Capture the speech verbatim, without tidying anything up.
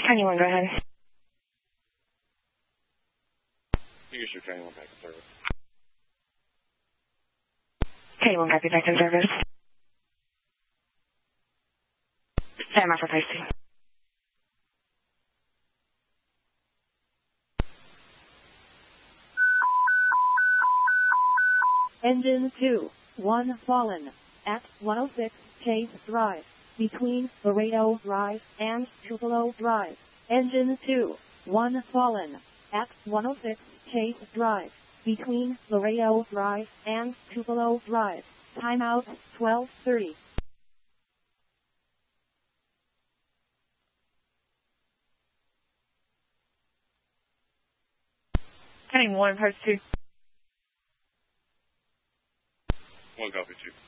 twenty-one, go ahead. Use your twenty-one back in service. twenty-one, copy, back in service. Stand by for posting. Engine two, one fallen, at one oh six Chase Drive, between Laredo Drive and Tupelo Drive. Engine two, one fallen, at one oh six Chase Drive, between Laredo Drive and Tupelo Drive. Timeout twelve thirty. twenty-one, post two. One copy two.